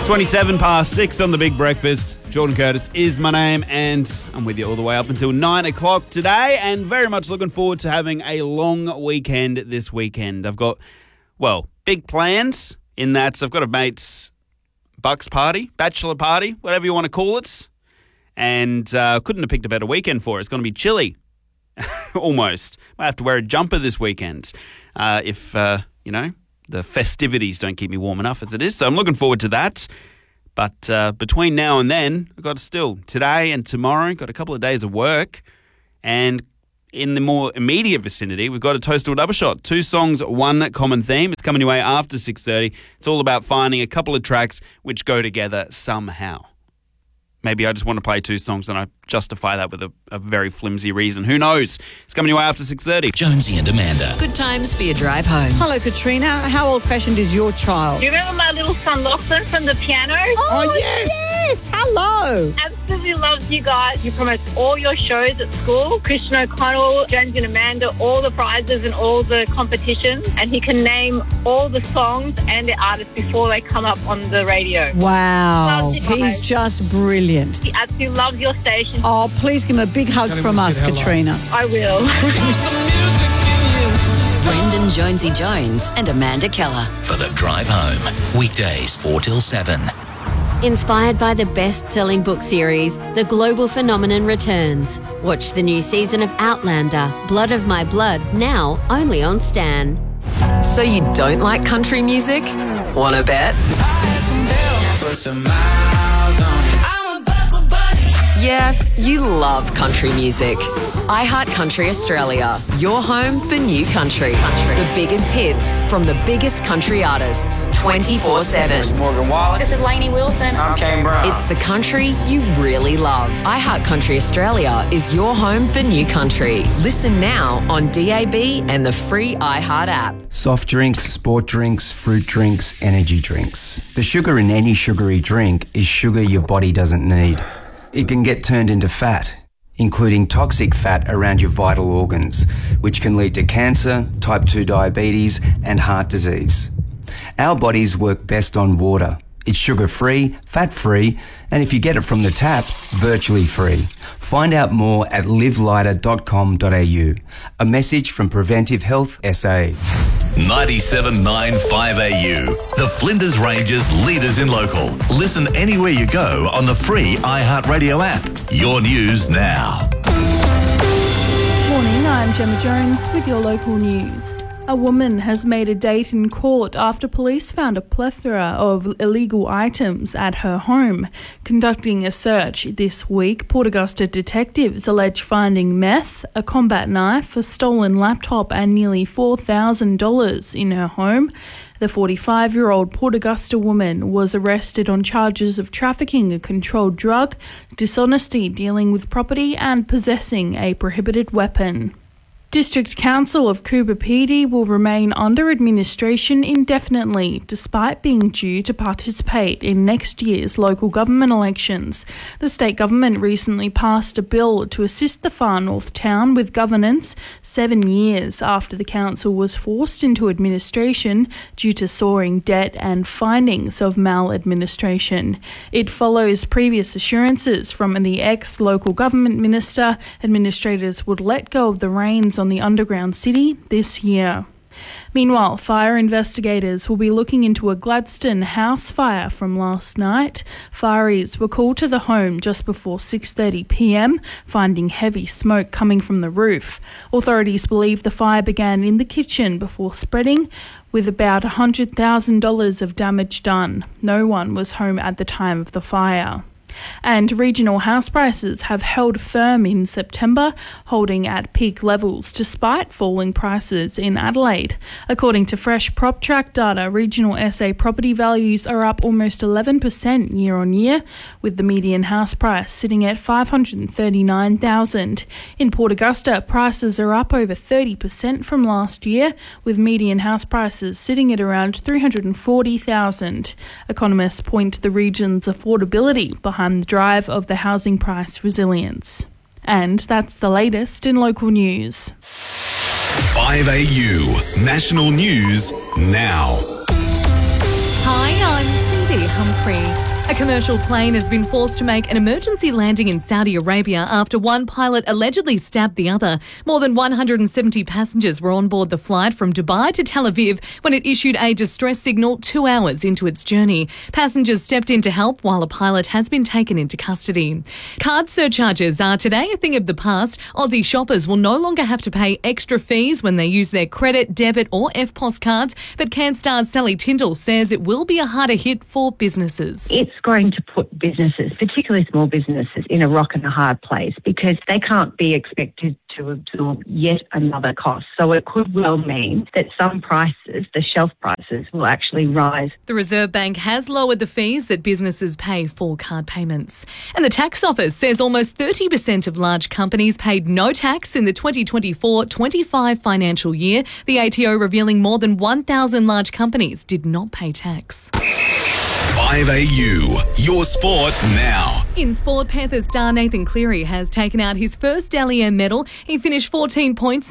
27 past 6 on The Big Breakfast. Jordan Curtis is my name, and I'm with you all the way up until 9 o'clock today, and very much looking forward to having a long weekend this weekend. I've got, big plans in that I've got a mate's bucks party, bachelor party, whatever you want to call it, and couldn't have picked a better weekend for it. It's going to be chilly, almost. I have to wear a jumper this weekend if the festivities don't keep me warm enough as it is. So I'm looking forward to that. But between now and then, I've got still today and tomorrow, got a couple of days of work. And in the more immediate vicinity, we've got a Toast or Double Shot. 2 songs, 1 common theme. It's coming your way after 6:30. It's all about finding a couple of tracks which go together somehow. Maybe I just want to play 2 songs and I justify that with a very flimsy reason. Who knows? It's coming your way after 6:30. Jonesy and Amanda. Good times for your drive home. Hello, Katrina. How old-fashioned is your child? Do you remember my little son Lachlan from the piano? Oh, yes. Hello. Absolutely loves you guys. He promotes all your shows at school. Christian O'Connell, Jonesy and Amanda, all the prizes and all the competitions. And he can name all the songs and the artists before they come up on the radio. Wow. Loves you He's guys. just brilliant. He absolutely loves your station. Oh, please give him a big hug from us, Katrina. I will. Brendan Jonesy Jones and Amanda Keller. For the drive home. Weekdays 4 till 7. Inspired by the best-selling book series, The Global Phenomenon returns. Watch the new season of Outlander, Blood of My Blood, now only on Stan. So you don't like country music? Wanna bet? Yeah, you love country music. iHeart Country Australia, your home for new country. The biggest hits from the biggest country artists, 24/7. Morgan Wallen. This is Lainey Wilson. I'm Kane Brown. It's the country you really love. iHeart Country Australia is your home for new country. Listen now on DAB and the free iHeart app. Soft drinks, sport drinks, fruit drinks, energy drinks. The sugar in any sugary drink is sugar your body doesn't need. It can get turned into fat, including toxic fat around your vital organs, which can lead to cancer, type 2 diabetes, and heart disease. Our bodies work best on water. It's sugar-free, fat-free, and if you get it from the tap, virtually free. Find out more at livelighter.com.au. A message from Preventive Health SA. 97.9 5AU. The Flinders Ranges leaders in local. Listen anywhere you go on the free iHeartRadio app. Your news now. Morning, I'm Gemma Jones with your local news. A woman has made a date in court after police found a plethora of illegal items at her home. Conducting a search this week, Port Augusta detectives allege finding meth, a combat knife, a stolen laptop and nearly $4,000 in her home. The 45-year-old Port Augusta woman was arrested on charges of trafficking a controlled drug, dishonesty dealing with property and possessing a prohibited weapon. District Council of Coober Pedy will remain under administration indefinitely, despite being due to participate in next year's local government elections. The state government recently passed a bill to assist the Far North town with governance 7 years after the council was forced into administration due to soaring debt and findings of maladministration. It follows previous assurances from the ex-local government minister administrators would let go of the reins on the underground city this year. Meanwhile, fire investigators will be looking into a Gladstone house fire from last night. Fireys were called to the home just before 6:30 p.m, finding heavy smoke coming from the roof. Authorities believe the fire began in the kitchen before spreading, with about $100,000 of damage done. No one was home at the time of the fire. And regional house prices have held firm in September, holding at peak levels despite falling prices in Adelaide. According to fresh PropTrack data, regional SA property values are up almost 11% year on year, with the median house price sitting at $539,000. In Port Augusta, prices are up over 30% from last year, with median house prices sitting at around $340,000. Economists point to the region's affordability behind the drive of the housing price resilience. And that's the latest in local news. 5AU National News now. Hi, I'm Cindy. Humphrey. A commercial plane has been forced to make an emergency landing in Saudi Arabia after one pilot allegedly stabbed the other. More than 170 passengers were on board the flight from Dubai to Tel Aviv when it issued a distress signal 2 hours into its journey. Passengers stepped in to help while a pilot has been taken into custody. Card surcharges are today a thing of the past. Aussie shoppers will no longer have to pay extra fees when they use their credit, debit or EFTPOS cards, but CanStar's Sally Tyndall says it will be a harder hit for businesses. It's going to put businesses, particularly small businesses, in a rock and a hard place because they can't be expected to absorb yet another cost. So it could well mean that some prices, the shelf prices, will actually rise. The Reserve Bank has lowered the fees that businesses pay for card payments. And the tax office says almost 30% of large companies paid no tax in the 2024-25 financial year. The ATO revealing more than 1,000 large companies did not pay tax. 5AU, your sport now. In sport, Panthers star Nathan Cleary has taken out his first Dally M medal. He finished 14 points